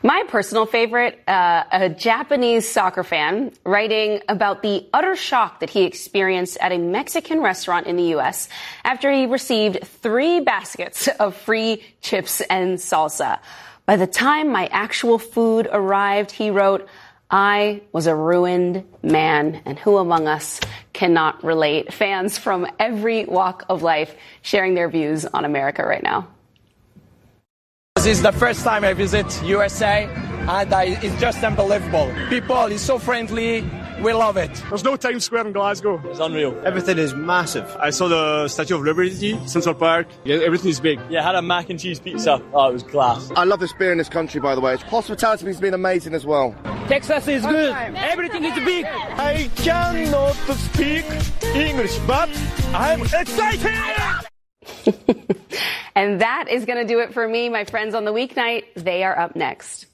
My personal favorite, a Japanese soccer fan writing about the utter shock that he experienced at a Mexican restaurant in the U.S. after he received 3 baskets of free chips and salsa. By the time my actual food arrived, he wrote, I was a ruined man, and who among us cannot relate? Fans from every walk of life sharing their views on America right now. This is the first time I visit USA, and it's just unbelievable. People is so friendly. We love it. There's no Times Square in Glasgow. It's unreal. Everything is massive. I saw the Statue of Liberty, Central Park. Yeah, everything is big. Yeah, I had a mac and cheese pizza. Oh, it was class. I love this beer in this country, by the way. Hospitality has been amazing as well. Texas is good. Everything is big. I cannot speak English, but I'm excited! And that is going to do it for me. My friends on the weeknight, they are up next.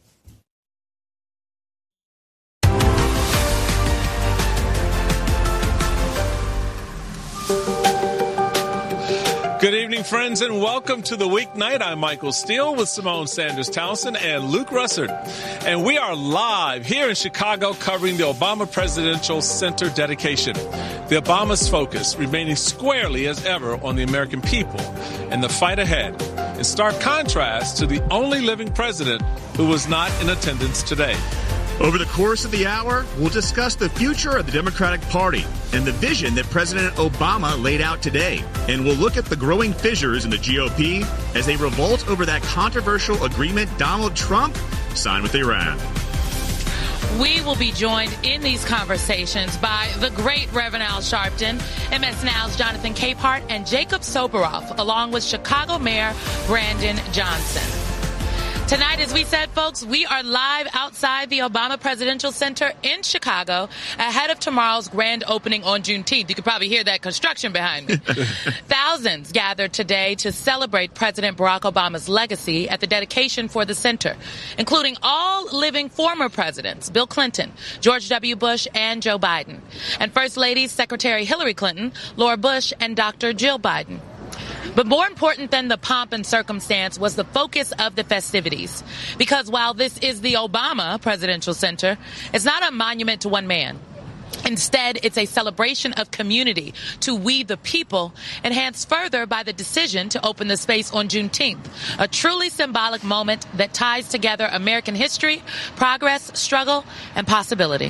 Good evening, friends, and welcome to the Weeknight. I'm Michael Steele with Simone Sanders-Townsend and Luke Russert. And we are live here in Chicago covering the Obama Presidential Center dedication. The Obama's focus remaining squarely as ever on the American people and the fight ahead, in stark contrast to the only living president who was not in attendance today. Over the course of the hour, we'll discuss the future of the Democratic Party and the vision that President Obama laid out today. And we'll look at the growing fissures in the GOP as they revolt over that controversial agreement Donald Trump signed with Iran. We will be joined in these conversations by the great Reverend Al Sharpton, MS Now's Jonathan Capehart, and Jacob Soboroff, along with Chicago Mayor Brandon Johnson. Tonight, as we said, folks, we are live outside the Obama Presidential Center in Chicago ahead of tomorrow's grand opening on Juneteenth. You could probably hear that construction behind me. Thousands gathered today to celebrate President Barack Obama's legacy at the dedication for the center, including all living former presidents, Bill Clinton, George W. Bush, and Joe Biden, and First Ladies Secretary Hillary Clinton, Laura Bush, and Dr. Jill Biden. But more important than the pomp and circumstance was the focus of the festivities. Because while this is the Obama Presidential Center, it's not a monument to one man. Instead, it's a celebration of community to we the people, enhanced further by the decision to open the space on Juneteenth, a truly symbolic moment that ties together American history, progress, struggle, and possibility.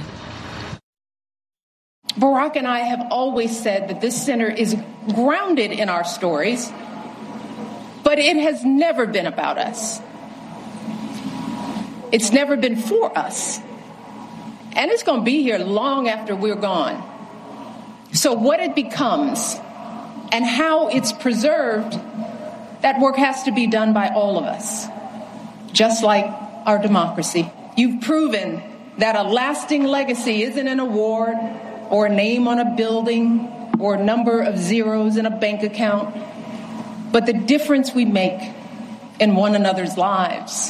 Barack and I have always said that this center is grounded in our stories, but it has never been about us. It's never been for us. And it's going to be here long after we're gone. So what it becomes and how it's preserved, that work has to be done by all of us, just like our democracy. You've proven that a lasting legacy isn't an award or a name on a building, or a number of zeros in a bank account, but the difference we make in one another's lives.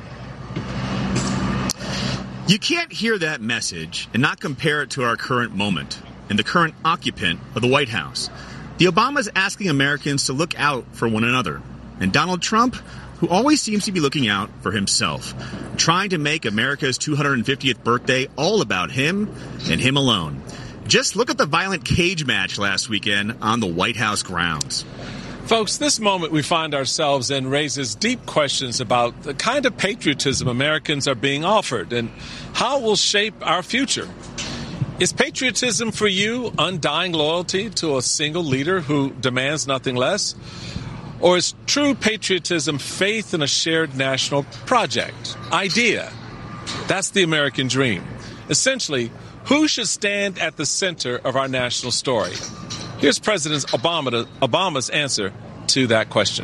You can't hear that message and not compare it to our current moment and the current occupant of the White House. The Obamas asking Americans to look out for one another, and Donald Trump, who always seems to be looking out for himself, trying to make America's 250th birthday all about him and him alone. Just look at the violent cage match last weekend on the White House grounds. Folks, this moment we find ourselves in raises deep questions about the kind of patriotism Americans are being offered and how it will shape our future. Is patriotism for you undying loyalty to a single leader who demands nothing less? Or is true patriotism faith in a shared national project, idea? That's the American dream. Essentially, who should stand at the center of our national story? Here's President Obama's answer to that question.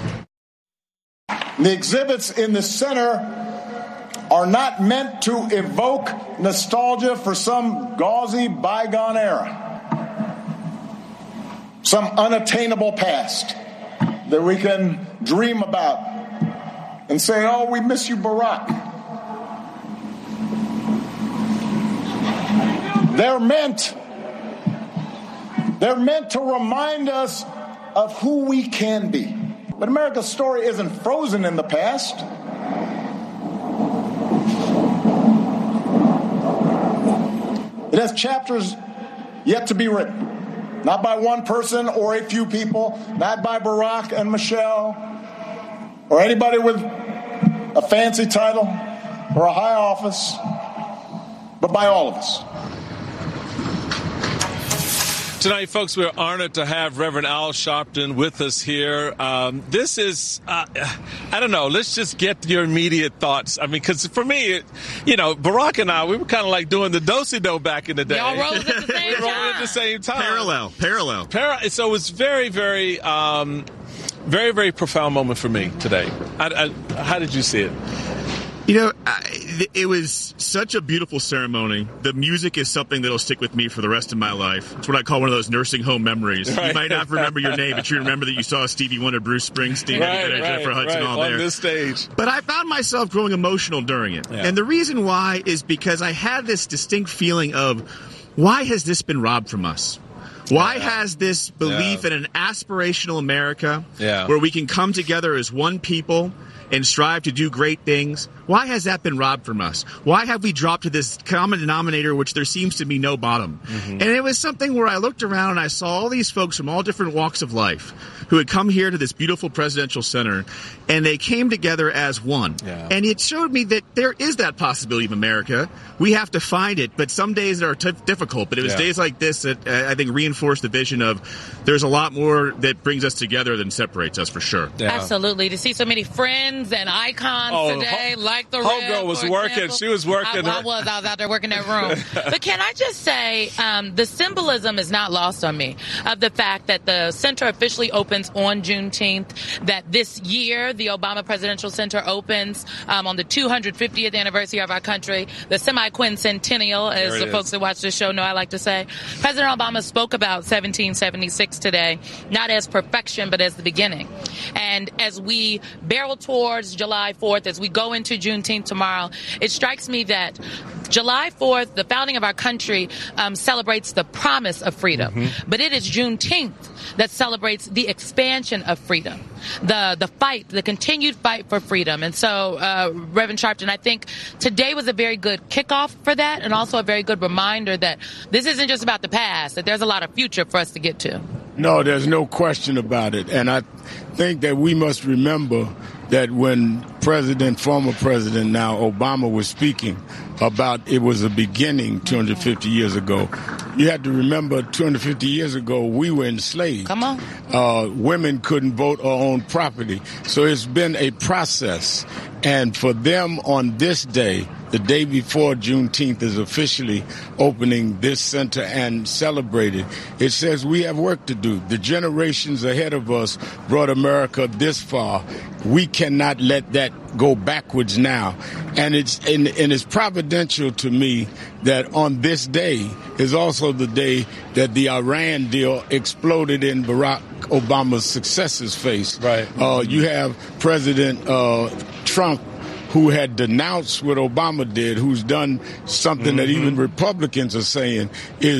The exhibits in the center are not meant to evoke nostalgia for some gauzy bygone era, some unattainable past that we can dream about and say, oh, we miss you, Barack. They're meant to remind us of who we can be. But America's story isn't frozen in the past. It has chapters yet to be written. Not by one person or a few people, not by Barack and Michelle or anybody with a fancy title or a high office, but by all of us. Tonight, folks, we're honored to have Reverend Al Sharpton with us here. This is, I don't know, let's just get your immediate thoughts. I mean, because for me, Barack and I, we were kind of like doing the do-si-do back in the day. Y'all rolled at the same time. We rolled at the same time. Parallel. So it was very, very, very, very profound moment for me today. How did you see it? It was such a beautiful ceremony. The music is something that'll stick with me for the rest of my life. It's what I call one of those nursing home memories. Right. You might not remember your name, but you remember that you saw Stevie Wonder, Bruce Springsteen, Jennifer Hudson all there. On this stage. But I found myself growing emotional during it. Yeah. And the reason why is because I had this distinct feeling of, why has this been robbed from us? Why has this belief in an aspirational America where we can come together as one people and strive to do great things? Why has that been robbed from us? Why have we dropped to this common denominator which there seems to be no bottom? Mm-hmm. And it was something where I looked around and I saw all these folks from all different walks of life who had come here to this beautiful presidential center, and they came together as one. Yeah. And it showed me that there is that possibility of America. We have to find it, but some days are difficult. But it was days like this that I think reinforced the vision of there's a lot more that brings us together than separates us, for sure. Yeah. Absolutely. To see so many friends and icons today, like the Homegirl was working. Example. She was working. I was out there working that room. But can I just say, the symbolism is not lost on me of the fact that the center officially opens on Juneteenth, that this year the Obama Presidential Center opens on the 250th anniversary of our country, the semi-quincentennial, as the folks that watch this show know I like to say. President Obama spoke about 1776 today, not as perfection, but as the beginning. And as we barrel towards July 4th, as we go into Juneteenth tomorrow, it strikes me that July 4th, the founding of our country, celebrates the promise of freedom. Mm-hmm. But it is Juneteenth that celebrates the expansion of freedom, the fight, the continued fight for freedom. And so, Reverend Sharpton, I think today was a very good kickoff for that, and also a very good reminder that this isn't just about the past, that there's a lot of future for us to get to. No, there's no question about it. And I think that we must remember that when former President, now Obama, was speaking about it was a beginning 250 years ago, you have to remember 250 years ago, we were enslaved. Come on. Women couldn't vote or own property. So it's been a process. And for them on this day, the day before Juneteenth is officially opening this center and celebrated, it says we have work to do. The generations ahead of us brought America this far. We cannot let that go backwards now. And it's providential to me that on this day is also the day that the Iran deal exploded in Barack Obama's successor's face. Right. You have President Trump, who had denounced what Obama did, who's done something that even Republicans are saying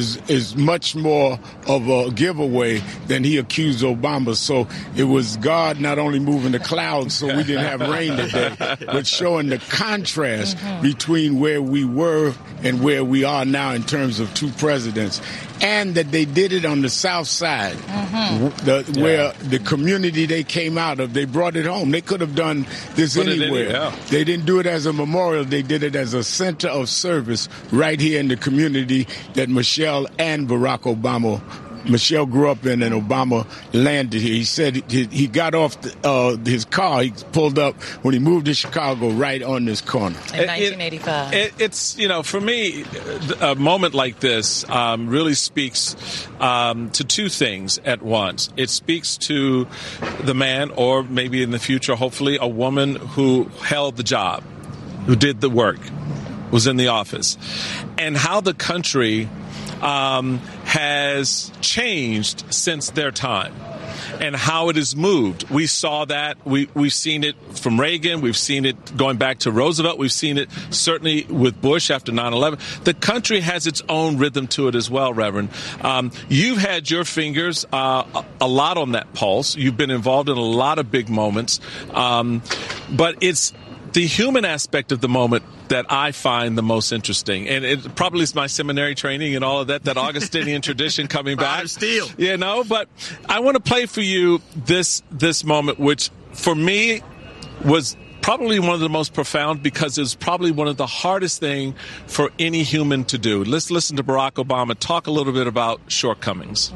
is much more of a giveaway than he accused Obama. So it was God not only moving the clouds so we didn't have rain today, but showing the contrast between where we were and where we are now in terms of two presidents. And that they did it on the South Side, where the community they came out of, they brought it home. They could have done this anywhere. They didn't do it as a memorial. They did it as a center of service right here in the community that Michelle and Barack Obama Michelle grew up in, and Obama landed here. He said he got off his car. He pulled up when he moved to Chicago right on this corner. In 1985. It's, for me, a moment like this really speaks to two things at once. It speaks to the man, or maybe in the future, hopefully, a woman who held the job, who did the work, was in the office, and how the country has changed since their time and how it has moved. We saw that. We've seen it from Reagan. We've seen it going back to Roosevelt. We've seen it certainly with Bush after 9/11. The country has its own rhythm to it as well, Reverend. You've had your fingers a lot on that pulse. You've been involved in a lot of big moments. But it's the human aspect of the moment that I find the most interesting. And it probably is my seminary training and all of that Augustinian tradition coming back. Steel. You know, but I want to play for you this moment, which for me was probably one of the most profound because it was probably one of the hardest things for any human to do. Let's listen to Barack Obama talk a little bit about shortcomings.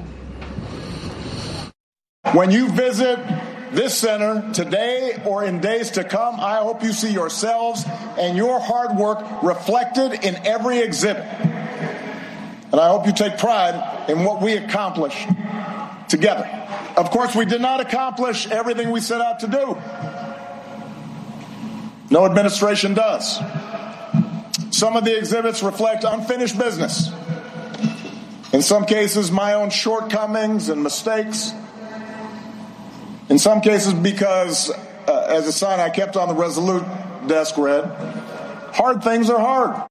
When you visit this center today or in days to come, I hope you see yourselves and your hard work reflected in every exhibit. And I hope you take pride in what we accomplished together. Of course, we did not accomplish everything we set out to do. No administration does. Some of the exhibits reflect unfinished business. In some cases, my own shortcomings and mistakes. In some cases, because, as a sign I kept on the Resolute desk read, hard things are hard.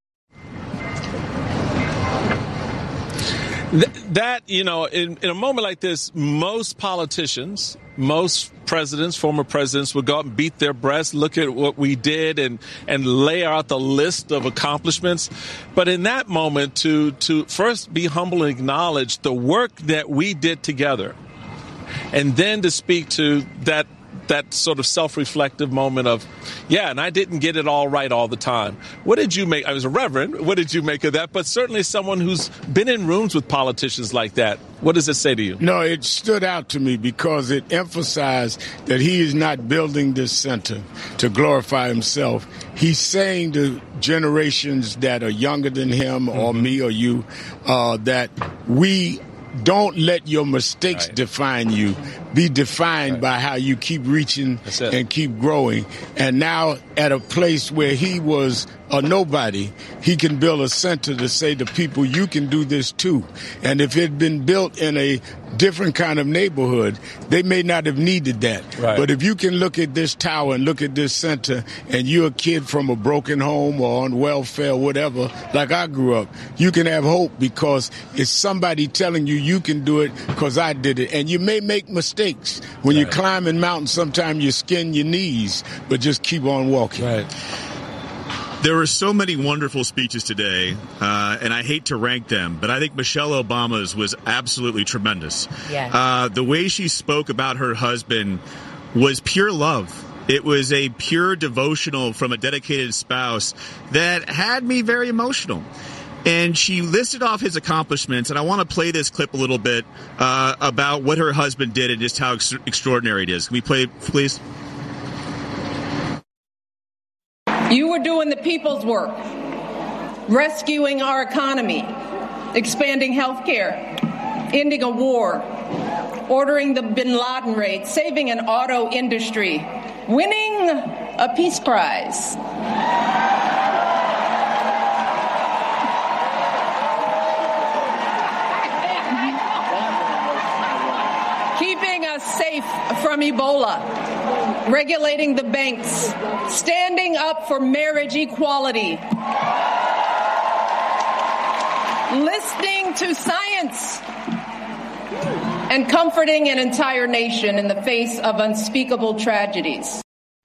That, you know, in a moment like this, most politicians, most presidents, former presidents would go out and beat their breasts, look at what we did and lay out the list of accomplishments. But in that moment, to first be humble and acknowledge the work that we did together, and then to speak to that sort of self-reflective moment of, yeah, and I didn't get it all right all the time. What did you make? I was a reverend. What did you make of that? But certainly someone who's been in rooms with politicians like that. What does it say to you? No, it stood out to me because it emphasized that he is not building this center to glorify himself. He's saying to generations that are younger than him or me or you that we don't let your mistakes define you. Be defined by how you keep reaching and keep growing. And now at a place where he was a nobody, he can build a center to say to people, you can do this too. And if it had been built in a different kind of neighborhood, they may not have needed that. Right. But if you can look at this tower and look at this center and you're a kid from a broken home or on welfare, whatever, like I grew up, you can have hope because it's somebody telling you you can do it because I did it. And you may make mistakes. When you're climbing mountains, sometimes you skin your knees, but just keep on walking. Right. There were so many wonderful speeches today, and I hate to rank them, but I think Michelle Obama's was absolutely tremendous. Yes. The way she spoke about her husband was pure love. It was a pure devotional from a dedicated spouse that had me very emotional. And she listed off his accomplishments, and I want to play this clip a little bit about what her husband did and just how extraordinary it is. Can we play it, please? You were doing the people's work, rescuing our economy, expanding health care, ending a war, ordering the bin Laden raid, saving an auto industry, winning a peace prize. Keeping us safe from Ebola, regulating the banks, standing up for marriage equality, listening to science, and comforting an entire nation in the face of unspeakable tragedies.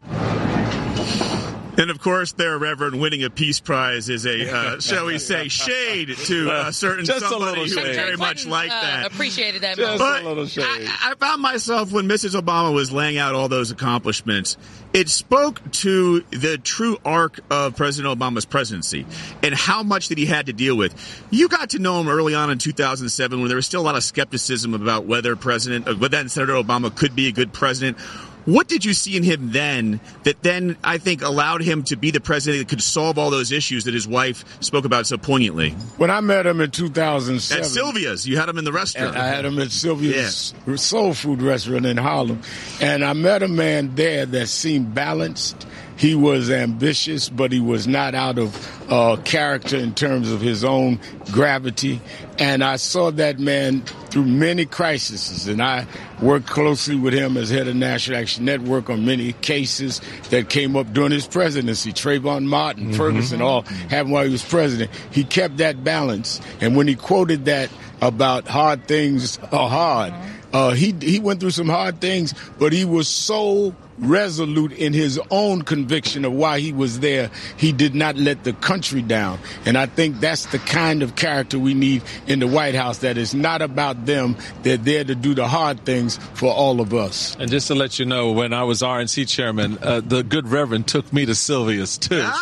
And, of course, their Reverend winning a peace prize is a, shall we say, shade to a certain somebody who very much like that. Appreciated that. Just but a little shade. I found myself, when Mrs. Obama was laying out all those accomplishments, it spoke to the true arc of President Obama's presidency and how much that he had to deal with. You got to know him early on in 2007 when there was still a lot of skepticism about whether Senator Obama could be a good president. What did you see in him then that then I think allowed him to be the president that could solve all those issues that his wife spoke about so poignantly? When I met him in 2007. At Sylvia's. You had him in the restaurant. I had him at Sylvia's soul food restaurant in Harlem. And I met a man there that seemed balanced. He was ambitious, but he was not out of character in terms of his own gravity. And I saw that man through many crises, and I worked closely with him as head of National Action Network on many cases that came up during his presidency. Trayvon Martin, Ferguson, all happened while he was president. He kept that balance. And when he quoted that about hard things are hard, he went through some hard things, but he was so resolute in his own conviction of why he was there. He did not let the country down. And I think that's the kind of character we need in the White House, that is not about them. They're there to do the hard things for all of us. And just to let you know, when I was RNC chairman, the good Reverend took me to Sylvia's, too. So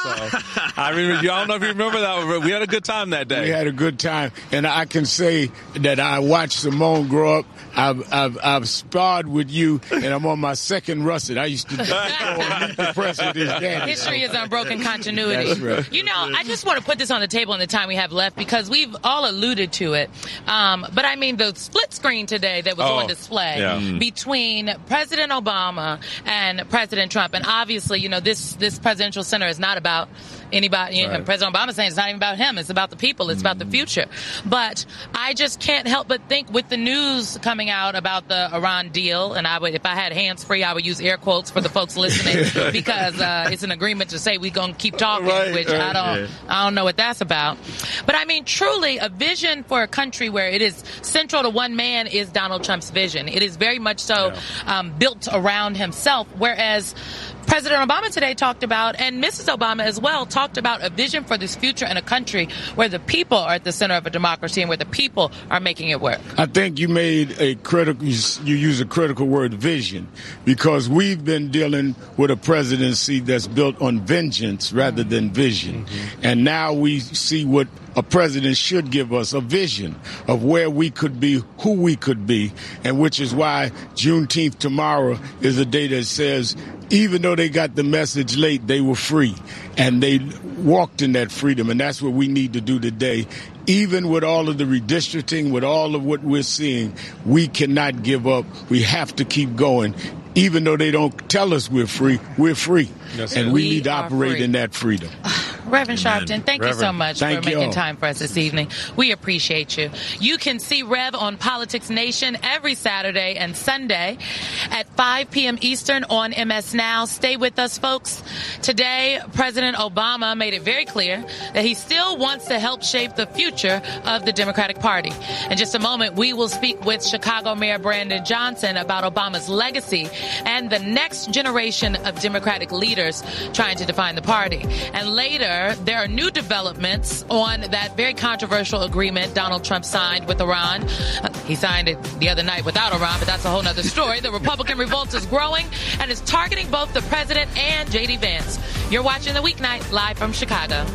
I remember, I don't know if you remember that. We had a good time that day. We had a good time. And I can say that I watched Simone grow up. I've sparred with you, and I'm on my second russet. I used to meet the press with his daddy. History is unbroken continuity. That's right. You know, I just want to put this on the table in the time we have left, because we've all alluded to it. But I mean, the split screen today that was on display between President Obama and President Trump. And obviously, you know, this presidential center is not about anybody. You know, President Obama saying it's not even about him. It's about the people. It's about the future. But I just can't help but think, with the news coming out about the Iran deal, and I would, if I had hands free, I would use air quotes for the folks listening, because it's an agreement to say we're going to keep talking, which I don't know what that's about. But I mean, truly, a vision for a country where it is central to one man is Donald Trump's vision. It is very much so built around himself, whereas President Obama today talked about, and Mrs. Obama as well, talked about a vision for this future in a country where the people are at the center of a democracy and where the people are making it work. I think you made a critical, you use a critical word, vision, because we've been dealing with a presidency that's built on vengeance rather than vision. And now we see what a president should give us, a vision of where we could be, who we could be, and which is why Juneteenth tomorrow is a day that says, even though they got the message late, they were free, and they walked in that freedom, and that's what we need to do today. Even with all of the redistricting, with all of what we're seeing, we cannot give up. We have to keep going. Even though they don't tell us we're free, and we need to operate in that freedom. Reverend Sharpton, thank you so much for making time for us this evening. We appreciate you. You can see Rev on Politics Nation every Saturday and Sunday at 5 p.m. Eastern on MS Now. Stay with us, folks. Today, President Obama made it very clear that he still wants to help shape the future of the Democratic Party. In just a moment, we will speak with Chicago Mayor Brandon Johnson about Obama's legacy and the next generation of Democratic leaders trying to define the party. And later, there are new developments on that very controversial agreement Donald Trump signed with Iran. He signed it the other night without Iran, but that's a whole other story. The Republican revolt is growing and is targeting both the president and J.D. Vance. You're watching The Weeknight live from Chicago.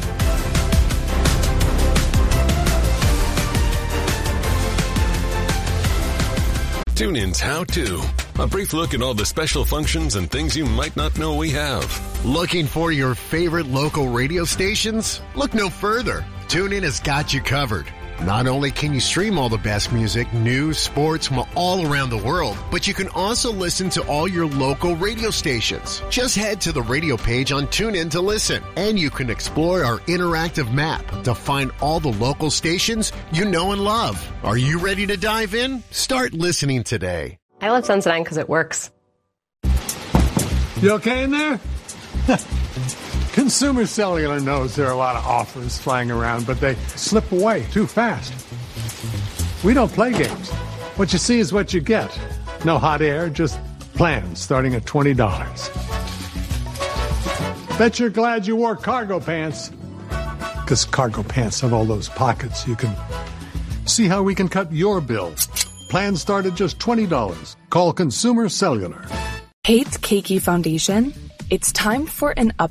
TuneIn's How To. A brief look at all the special functions and things you might not know we have. Looking for your favorite local radio stations? Look no further. TuneIn has got you covered. Not only can you stream all the best music, news, sports from all around the world, but you can also listen to all your local radio stations. Just head to the radio page on TuneIn to listen, and you can explore our interactive map to find all the local stations you know and love. Are you ready to dive in? Start listening today. I love Sensodyne because it works. You okay in there? Consumer Cellular knows there are a lot of offers flying around, but they slip away too fast. We don't play games. What you see is what you get. No hot air, just plans starting at $20. Bet you're glad you wore cargo pants. Because cargo pants have all those pockets. You can see how we can cut your bill. Plans start at just $20. Call Consumer Cellular. Hate Keiki Foundation? It's time for an up.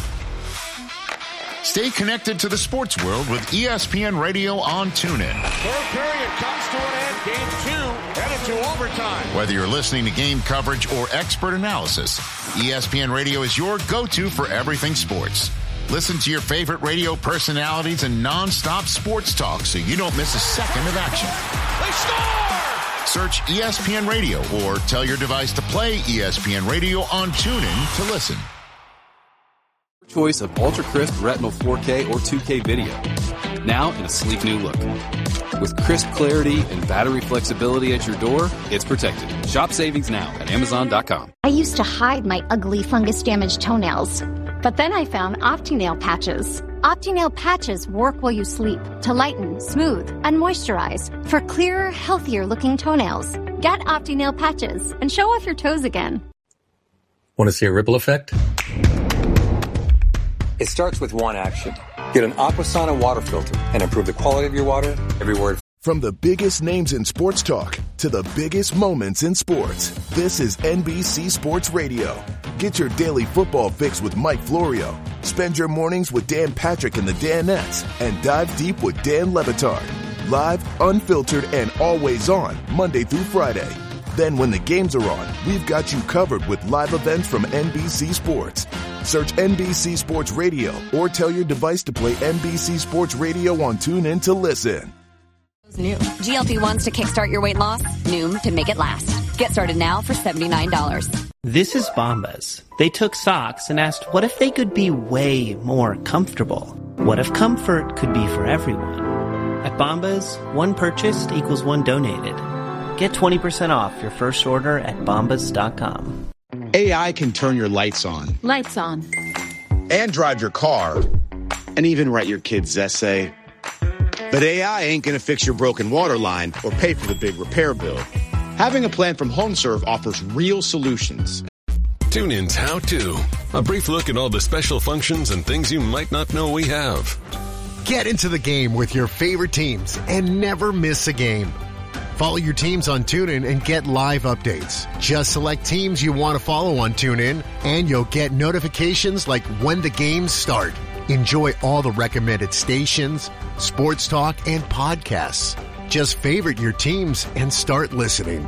Stay connected to the sports world with ESPN Radio on TuneIn. Third period comes to an end. Game 2 headed to overtime. Whether you're listening to game coverage or expert analysis, ESPN Radio is your go-to for everything sports. Listen to your favorite radio personalities and non-stop sports talk so you don't miss a second of action. They score! Search ESPN Radio or tell your device to play ESPN Radio on TuneIn to listen. Choice of Ultra Crisp Retinal 4K or 2K video. Now in a sleek new look. With crisp clarity and battery flexibility at your door, it's protected. Shop savings now at Amazon.com. I used to hide my ugly fungus-damaged toenails. But then I found OptiNail patches. OptiNail patches work while you sleep to lighten, smooth, and moisturize for clearer, healthier-looking toenails. Get OptiNail patches and show off your toes again. Want to see a ripple effect? It starts with one action. Get an Aquasana water filter and improve the quality of your water every word. From the biggest names in sports talk to the biggest moments in sports, this is NBC Sports Radio. Get your daily football fix with Mike Florio. Spend your mornings with Dan Patrick and the Danettes and dive deep with Dan Le Batard. Live, unfiltered, and always on, Monday through Friday. Then when the games are on, we've got you covered with live events from NBC Sports. Search NBC Sports Radio or tell your device to play NBC Sports Radio on TuneIn to listen. New GLP-1s to kickstart your weight loss. Noom to make it last. Get started now for $79. This is Bombas. They took socks and asked, what if they could be way more comfortable? What if comfort could be for everyone? At Bombas, one purchased equals one donated. Get 20% off your first order at bombas.com. AI can turn your lights on. Lights on. And drive your car. And even write your kid's essay. But AI ain't gonna fix your broken water line or pay for the big repair bill. Having a plan from HomeServe offers real solutions. TuneIn's How To. A brief look at all the special functions and things you might not know we have. Get into the game with your favorite teams and never miss a game. Follow your teams on TuneIn and get live updates. Just select teams you want to follow on TuneIn, and you'll get notifications like when the games start. Enjoy all the recommended stations, sports talk, and podcasts. Just favorite your teams and start listening.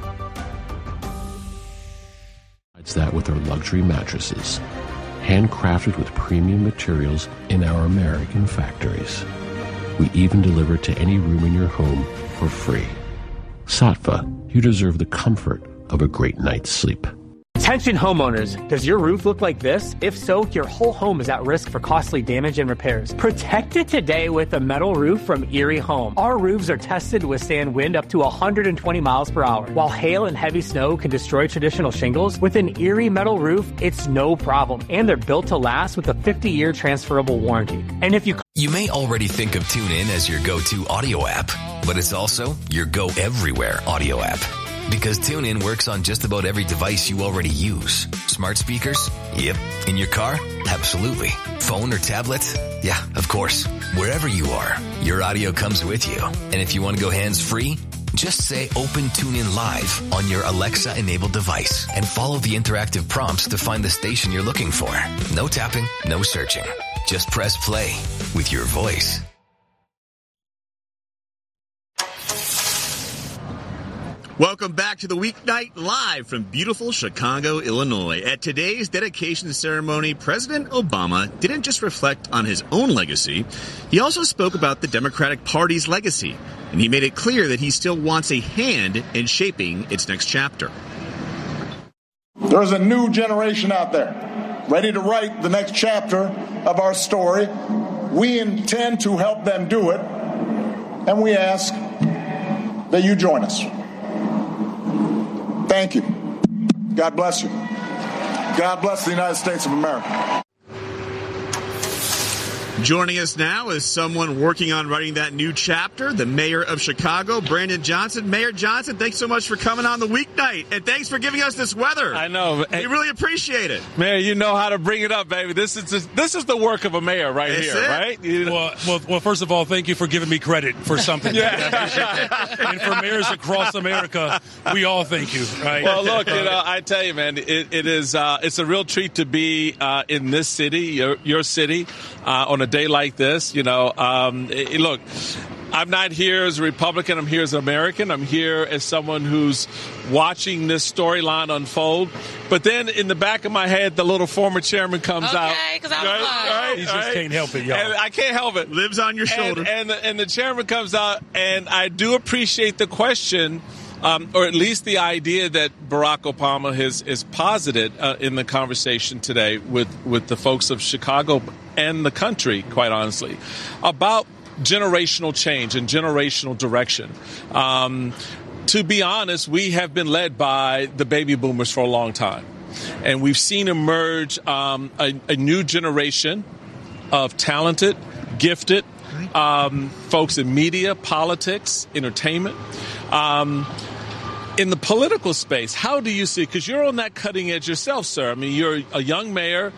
It's that with our luxury mattresses, handcrafted with premium materials in our American factories. We even deliver to any room in your home for free. Saatva, you deserve the comfort of a great night's sleep. Attention homeowners, does your roof look like this? If so, your whole home is at risk for costly damage and repairs. Protect it today with a metal roof from Erie Home. Our roofs are tested to withstand wind up to 120 miles per hour. While hail and heavy snow can destroy traditional shingles, with an Erie metal roof, it's no problem. And they're built to last with a 50-year transferable warranty. And if You may already think of TuneIn as your go-to audio app, but it's also your go-everywhere audio app. Because TuneIn works on just about every device you already use. Smart speakers? Yep. In your car? Absolutely. Phone or tablet? Yeah, of course. Wherever you are, your audio comes with you. And if you want to go hands-free, just say Open TuneIn Live on your Alexa-enabled device and follow the interactive prompts to find the station you're looking for. No tapping, no searching. Just press play with your voice. Welcome back to the Weeknight Live from beautiful Chicago, Illinois. At today's dedication ceremony, President Obama didn't just reflect on his own legacy, he also spoke about the Democratic Party's legacy, and he made it clear that he still wants a hand in shaping its next chapter. There's a new generation out there, ready to write the next chapter of our story. We intend to help them do it, and we ask that you join us. Thank you. God bless you. God bless the United States of America. Joining us now is someone working on writing that new chapter, the mayor of Chicago, Brandon Johnson. Mayor Johnson, thanks so much for coming on the Weeknight, and thanks for giving us this weather. I know. We really appreciate it. Mayor, you know how to bring it up, baby. This is the work of a mayor right here, right? You know? Well, first of all, thank you for giving me credit for something. And for mayors across America, we all thank you, right? Well, look, I tell you, man, it's a real treat to be in this city, your city, on a day like this. Look, I'm not here as a Republican. I'm here as an American. I'm here as someone who's watching this storyline unfold. But then in the back of my head, the little former chairman comes out. Right? He just can't help it, y'all. And I can't help it. Lives on your shoulder. And the chairman comes out, and I do appreciate the question, or at least the idea that Barack Obama has posited in the conversation today with the folks of Chicago and the country, quite honestly, about generational change and generational direction. To be honest, we have been led by the baby boomers for a long time. And we've seen emerge a new generation of talented, gifted folks in media, politics, entertainment. In the political space, how do you see, because you're on that cutting edge yourself, sir. I mean, you're a young mayor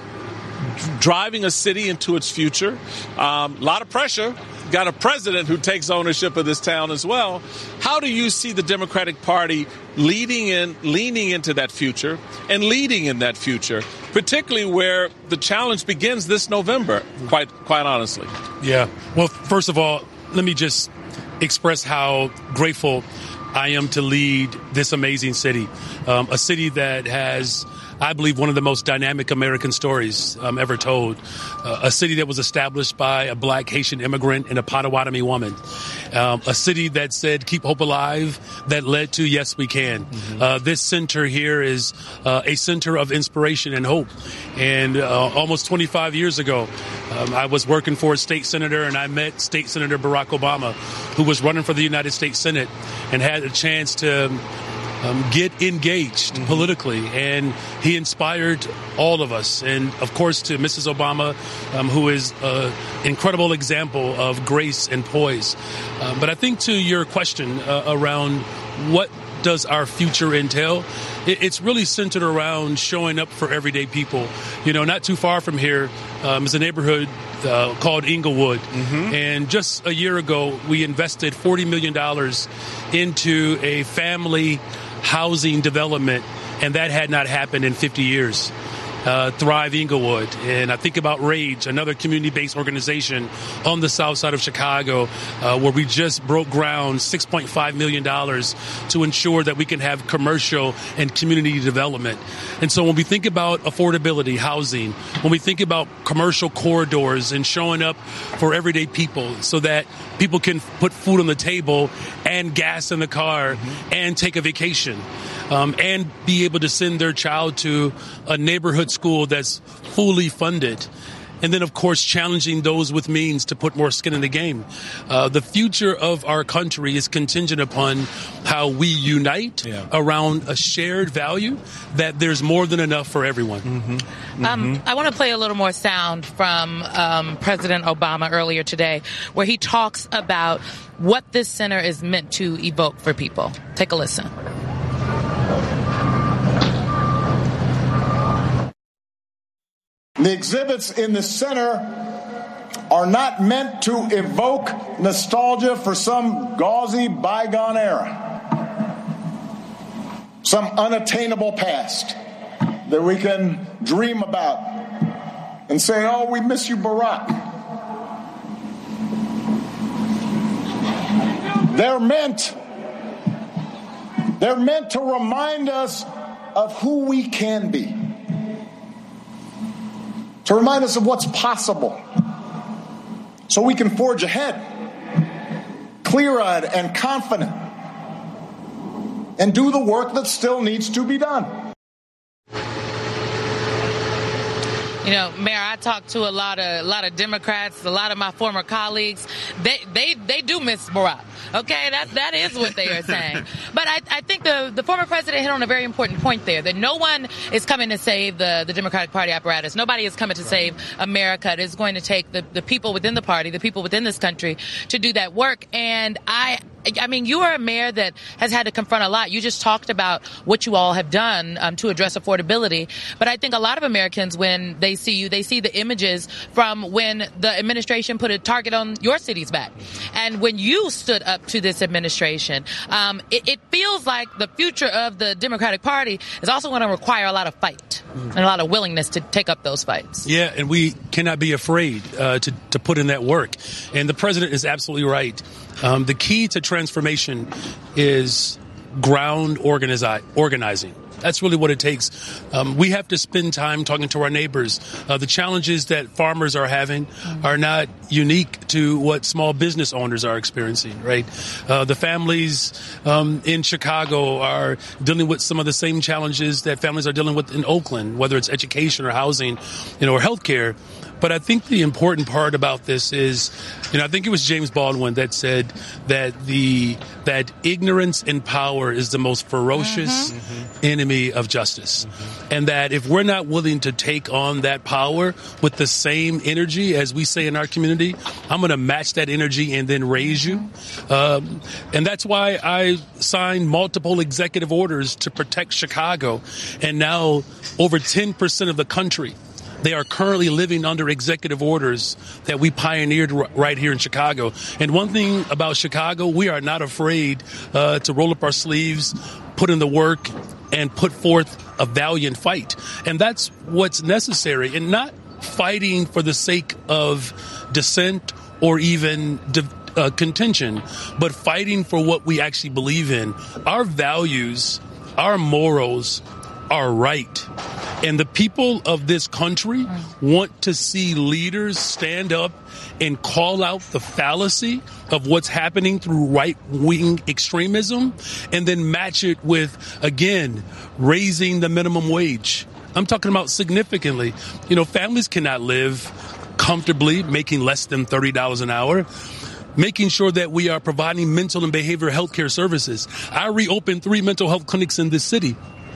driving a city into its future. A lot of pressure. Got a president who takes ownership of this town as well. How do you see the Democratic Party leaning into that future and leading in that future, particularly where the challenge begins this November, quite honestly? Yeah. Well, first of all, let me just express how grateful I am to lead this amazing city, a city that has, I believe, one of the most dynamic American stories ever told. A city that was established by a black Haitian immigrant and a Potawatomi woman. A city that said, keep hope alive, that led to Yes, We Can. This center here is a center of inspiration and hope. And almost 25 years ago, I was working for a state senator, and I met State Senator Barack Obama, who was running for the United States Senate, and had a chance to get engaged politically, and he inspired all of us. And of course, to Mrs. Obama, who is an incredible example of grace and poise. But I think to your question around what does our future entail, it's really centered around showing up for everyday people. You know, not too far from here is a neighborhood called Inglewood. And just a year ago, we invested $40 million into a family housing development, and that had not happened in 50 years. Thrive Inglewood. And I think about RAGE, another community-based organization on the south side of Chicago, where we just broke ground, $6.5 million to ensure that we can have commercial and community development. And so when we think about affordability, housing, when we think about commercial corridors and showing up for everyday people so that people can put food on the table and gas in the car and take a vacation, and be able to send their child to a neighborhood school that's fully funded. And then, of course, challenging those with means to put more skin in the game. The future of our country is contingent upon how we unite around a shared value that there's more than enough for everyone. I want to play a little more sound from President Obama earlier today, where he talks about what this center is meant to evoke for people. Take a listen. The exhibits in the center are not meant to evoke nostalgia for some gauzy bygone era, some unattainable past that we can dream about and say, oh, we miss you, Barack. They're meant to remind us of who we can be, to remind us of what's possible, so we can forge ahead, clear-eyed and confident, and do the work that still needs to be done. You know, Mayor, I talk to a lot of Democrats, a lot of my former colleagues. They do miss Barack. Okay, that is what they are saying. But I think the former president hit on a very important point there, that no one is coming to save the Democratic Party apparatus. Nobody is coming to save America. It is going to take the people within the party, the people within this country, to do that work. And I mean, you are a mayor that has had to confront a lot. You just talked about what you all have done to address affordability. But I think a lot of Americans, when they see you, they see the images from when the administration put a target on your city's back. And when you stood up to this administration, it feels like the future of the Democratic Party is also going to require a lot of fight and a lot of willingness to take up those fights. Yeah, and we cannot be afraid to put in that work. And the president is absolutely right. The key to transformation is ground organizing. That's really what it takes. We have to spend time talking to our neighbors. The challenges that farmers are having are not unique to what small business owners are experiencing, right? The families in Chicago are dealing with some of the same challenges that families are dealing with in Oakland, whether it's education or housing, or healthcare. But I think the important part about this is, I think it was James Baldwin that said that that ignorance in power is the most ferocious enemy enemy of justice. And that if we're not willing to take on that power with the same energy, as we say in our community, I'm going to match that energy and then raise you. And that's why I signed multiple executive orders to protect Chicago. And now over 10% of the country, they are currently living under executive orders that we pioneered right here in Chicago. And one thing about Chicago, we are not afraid to roll up our sleeves, put in the work, and put forth a valiant fight. And that's what's necessary, and not fighting for the sake of dissent or even contention, but fighting for what we actually believe in. Our values, our morals are right. And the people of this country want to see leaders stand up and call out the fallacy of what's happening through right-wing extremism, and then match it with, again, raising the minimum wage. I'm talking about significantly. You know, families cannot live comfortably making less than $30 an hour. Making sure that we are providing mental and behavioral health care services. I reopened 3 mental health clinics in this city.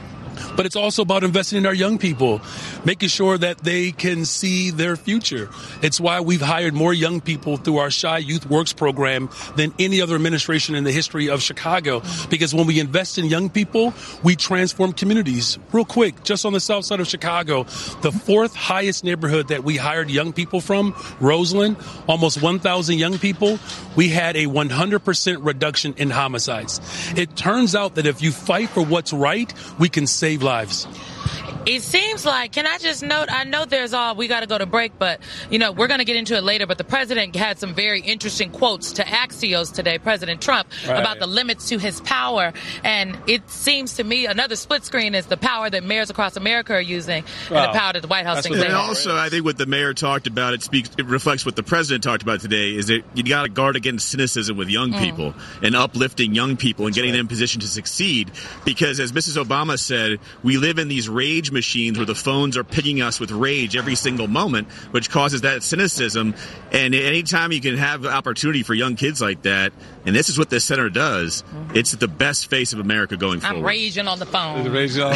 But it's also about investing in our young people, making sure that they can see their future. It's why we've hired more young people through our Chi Youth Works program than any other administration in the history of Chicago. Because when we invest in young people, we transform communities. Real quick, just on the south side of Chicago, the 4th highest neighborhood that we hired young people from, Roseland, almost 1,000 young people, we had a 100% reduction in homicides. It turns out that if you fight for what's right, we can save lives. It seems like, can I just note, I know we got to go to break, but, you know, we're going to get into it later, but the president had some very interesting quotes to Axios today, President Trump, about the limits to his power. And it seems to me another split screen is the power that mayors across America are using and the power that the White House thinks they have. And also, I think what the mayor talked about, it reflects what the president talked about today, is that you got to guard against cynicism with young people and uplifting young people and getting them in position to succeed. Because as Mrs. Obama said, we live in these rage machines where the phones are pinging us with rage every single moment, which causes that cynicism. And anytime you can have opportunity for young kids like that, and this is what this center does, it's the best face of America going forward. I'm raging on the phone.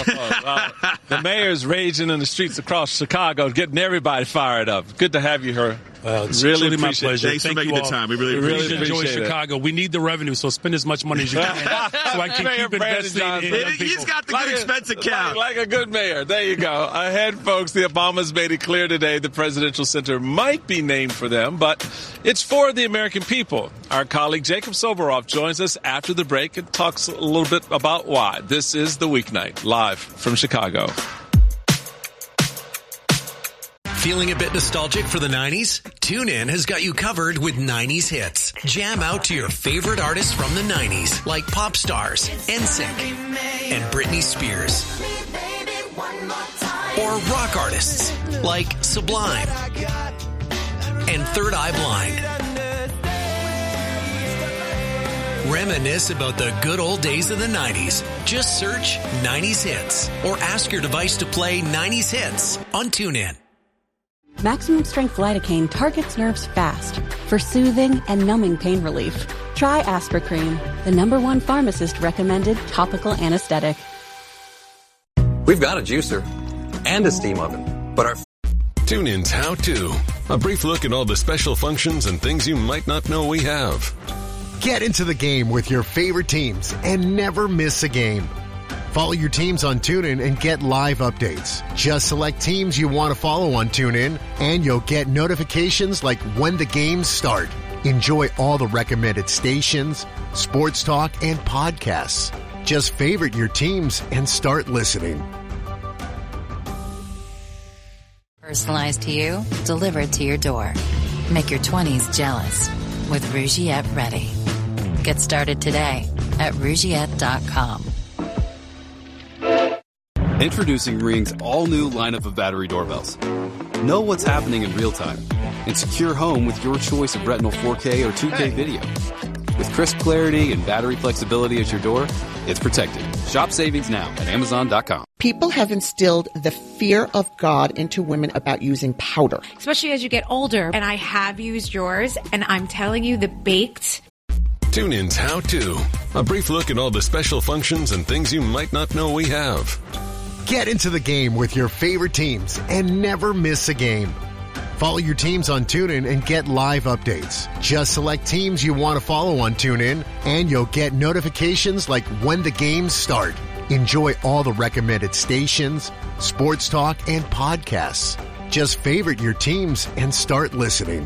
The mayor's raging in the streets across Chicago, getting everybody fired up. Good to have you here. It's really my pleasure. Thanks for making the time. We really appreciate enjoy Chicago. We need the revenue, so spend as much money as you can so I can keep investing in young people. He's got the good expense account. Like a good mayor. There you go. Ahead, folks, the Obamas made it clear today the Presidential Center might be named for them, but it's for the American people. Our colleague Jacob Soboroff joins us after the break and talks a little bit about why. This is The Weeknight, live from Chicago. Feeling a bit nostalgic for the 90s? TuneIn has got you covered with 90s hits. Jam out to your favorite artists from the 90s, like pop stars, NSYNC, and Britney Spears. Or rock artists, like Sublime and Third Eye Blind. Reminisce about the good old days of the 90s. Just search 90s Hits or ask your device to play 90s Hits on TuneIn. Maximum Strength Lidocaine targets nerves fast for soothing and numbing pain relief. Try Aspercreme, the #1 pharmacist-recommended topical anesthetic. We've got a juicer and a steam oven, but our TuneIn's How To. A brief look at all the special functions and things you might not know we have. Get into the game with your favorite teams and never miss a game. Follow your teams on TuneIn and get live updates. Just select teams you want to follow on TuneIn, and you'll get notifications like when the games start. Enjoy all the recommended stations, sports talk, and podcasts. Just favorite your teams and start listening. Personalized to you, delivered to your door. Make your 20s jealous with Rougiette Ready. Get started today at Rougiette.com. Introducing Ring's all-new lineup of battery doorbells. Know what's happening in real time and secure home with your choice of Retinal 4K or 2K video. With crisp clarity and battery flexibility at your door, it's protected. Shop savings now at Amazon.com. People have instilled the fear of God into women about using powder. Especially as you get older. And I have used yours, and I'm telling you, the baked... TuneIn's How To. A brief look at all the special functions and things you might not know we have. Get into the game with your favorite teams and never miss a game. Follow your teams on TuneIn and get live updates. Just select teams you want to follow on TuneIn, and you'll get notifications like when the games start. Enjoy all the recommended stations, sports talk, and podcasts. Just favorite your teams and start listening.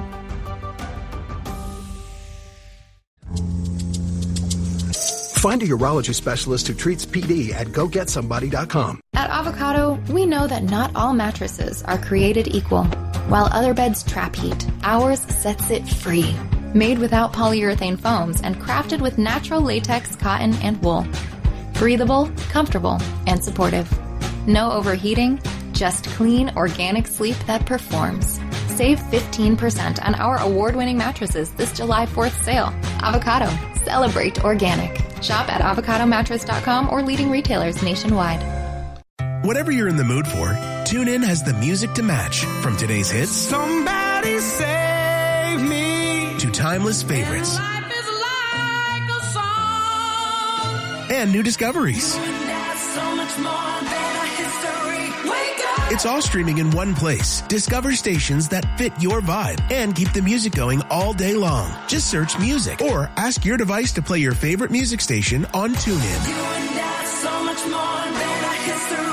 Find a urology specialist who treats PD at GoGetSomebody.com. At Avocado, we know that not all mattresses are created equal. While other beds trap heat, ours sets it free. Made without polyurethane foams and crafted with natural latex, cotton, and wool. Breathable, comfortable, and supportive. No overheating, just clean, organic sleep that performs. Save 15% on our award-winning mattresses this July 4th sale. Avocado. Celebrate organic. Shop at avocadomattress.com or leading retailers nationwide. Whatever you're in the mood for, TuneIn has the music to match. From today's hits, Somebody Save Me, to timeless favorites. Life is like a song. And new discoveries. So much more than a history. Wake up. It's all streaming in one place. Discover stations that fit your vibe and keep the music going all day long. Just search music or ask your device to play your favorite music station on TuneIn. You and I, so much more than a history.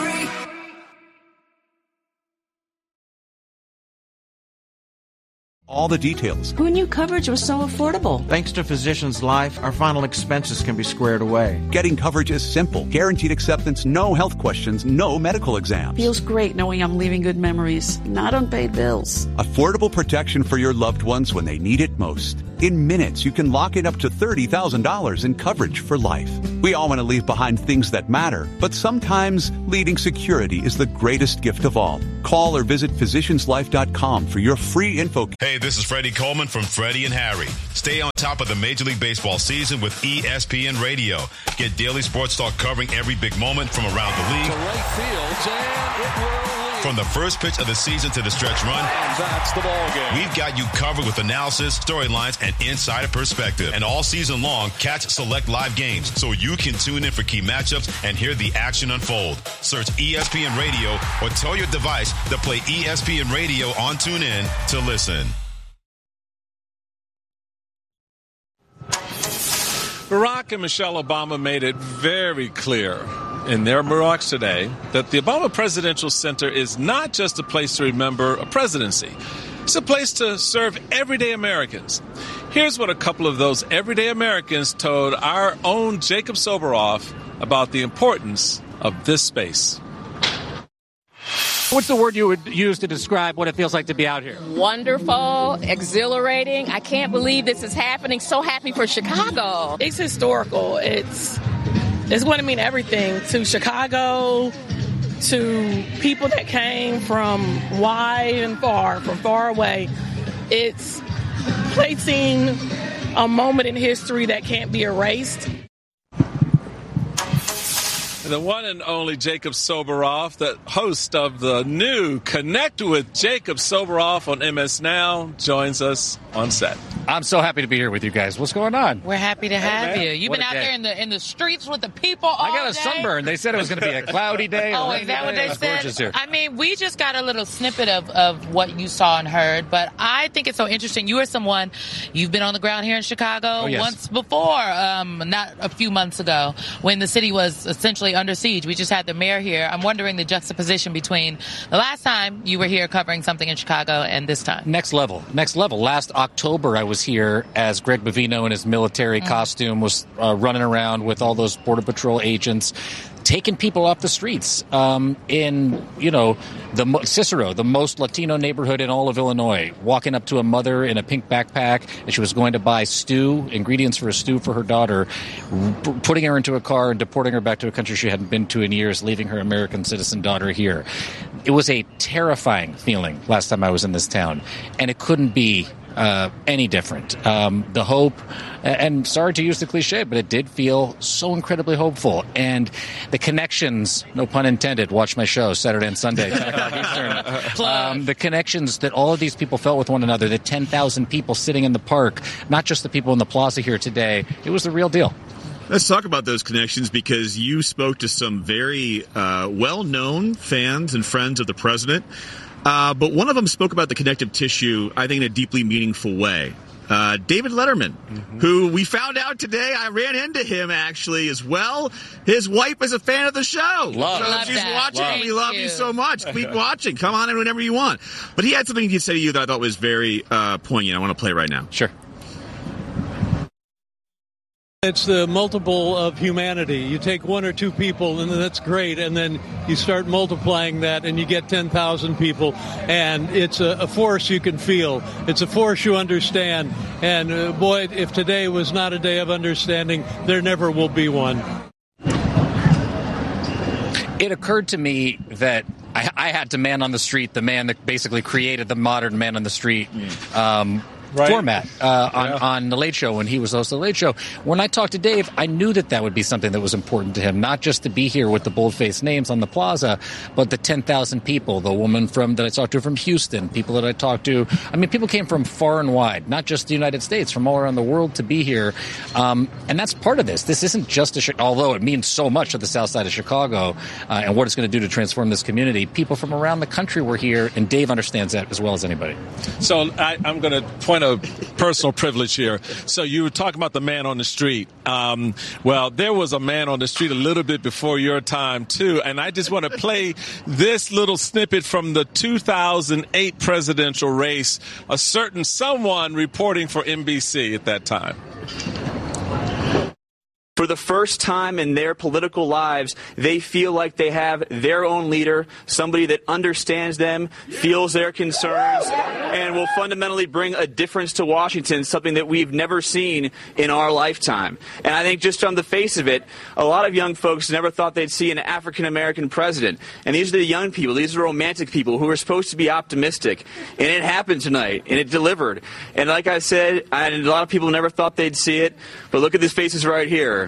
All the details. Who knew coverage was so affordable? Thanks to Physicians Life, our final expenses can be squared away. Getting coverage is simple. Guaranteed acceptance, no health questions, no medical exams. Feels great knowing I'm leaving good memories, not unpaid bills. Affordable protection for your loved ones when they need it most. In minutes, you can lock in up to $30,000 in coverage for life. We all want to leave behind things that matter, but sometimes leading security is the greatest gift of all. Call or visit physicianslife.com for your free info. Hey, this is Freddie Coleman from Freddie and Harry. Stay on top of the Major League Baseball season with ESPN Radio. Get daily sports talk covering every big moment from around the league. To right field, and it will lead. From the first pitch of the season to the stretch run, and that's the ball game. We've got you covered with analysis, storylines, and insider perspective. And all season long, catch select live games so you can tune in for key matchups and hear the action unfold. Search ESPN Radio or tell your device to play ESPN Radio on TuneIn to listen. Barack and Michelle Obama made it very clear in their remarks today that the Obama Presidential Center is not just a place to remember a presidency. It's a place to serve everyday Americans. Here's what a couple of those everyday Americans told our own Jacob Soboroff about the importance of this space. What's the word you would use to describe what it feels like to be out here? Wonderful, exhilarating. I can't believe this is happening. So happy for Chicago. It's historical. It's going to mean everything to Chicago, to people that came from wide and far, from far away. It's placing a moment in history that can't be erased. The one and only Jacob Soboroff, the host of the new Connect with Jacob Soboroff on MS Now, joins us on set. I'm so happy to be here with you guys. What's going on? We're happy to have you. You've What been a out day. there in the streets with the people all day. I got a sunburn. They said it was going to be a cloudy day. Oh, is that what they said? I mean, we just got a little snippet of what you saw and heard, but I think it's so interesting. You are someone, you've been on the ground here in Chicago once before, not a few months ago, when the city was essentially under siege. We just had the mayor here. I'm wondering the juxtaposition between the last time you were here covering something in Chicago and this time. Next level. Last October, I was here as Greg Bovino in his military costume was running around with all those Border Patrol agents, taking people off the streets in, the Cicero, the most Latino neighborhood in all of Illinois, walking up to a mother in a pink backpack, and she was going to buy ingredients for a stew for her daughter, putting her into a car and deporting her back to a country she hadn't been to in years, leaving her American citizen daughter here. It was a terrifying feeling last time I was in this town, and it couldn't be any different. The hope, and sorry to use the cliche, but it did feel so incredibly hopeful. And the connections, no pun intended, watch my show Saturday and Sunday, 10 o'clock Eastern. The connections that all of these people felt with one another, the 10,000 people sitting in the park, not just the people in the plaza here today, it was the real deal. Let's talk about those connections, because you spoke to some very well-known fans and friends of the president. But one of them spoke about the connective tissue, I think, in a deeply meaningful way. David Letterman, who we found out today, I ran into him actually as well. His wife is a fan of the show. Love she's that. watching. We love you so much. Keep watching. Come on in whenever you want. But he had something to say to you that I thought was very poignant. I want to play right now. Sure. It's the multiple of humanity. You take one or two people, and that's great, and then you start multiplying that, and you get 10,000 people, and it's a force you can feel. It's a force you understand, and boy, if today was not a day of understanding, there never will be one. It occurred to me that I had to man on the street, the man that basically created the modern man on the street format on The Late Show when he was host of The Late Show. When I talked to Dave, I knew that would be something that was important to him, not just to be here with the bold-faced names on the plaza, but the 10,000 people, the woman that I talked to from Houston, people that I talked to. I mean, people came from far and wide, not just the United States, from all around the world to be here. And that's part of this. This isn't just although it means so much to the south side of Chicago and what it's going to do to transform this community. People from around the country were here, and Dave understands that as well as anybody. So I'm going to point a personal privilege here. So you were talking about the man on the street. Well, there was a man on the street a little bit before your time, too. And I just want to play this little snippet from the 2008 presidential race, a certain someone reporting for NBC at that time. For the first time in their political lives, they feel like they have their own leader, somebody that understands them, feels their concerns, and will fundamentally bring a difference to Washington, something that we've never seen in our lifetime. And I think just on the face of it, a lot of young folks never thought they'd see an African-American president. And these are the young people, these are romantic people who are supposed to be optimistic. And it happened tonight, and it delivered. And like I said, and a lot of people never thought they'd see it, but look at these faces right here.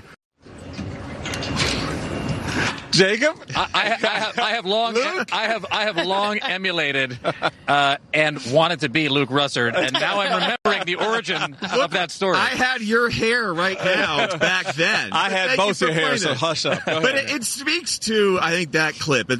Jacob, I have long emulated and wanted to be Luke Russert, and now I'm remembering the origin of that story. I had your hair right now back then. I had both your hair, so hush up. But it speaks to, I think, that clip.